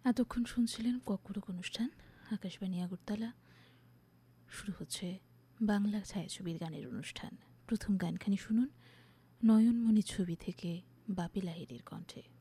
এতক্ষণ শুনছিলেন ককরক অনুষ্ঠান, আকাশবাণী আগরতলা। শুরু হচ্ছে বাংলা ছায়াছবির গানের অনুষ্ঠান। প্রথম গানখানি শুনুন নয়নমণি ছবি থেকে বাপি লাহিড়ীর কণ্ঠে।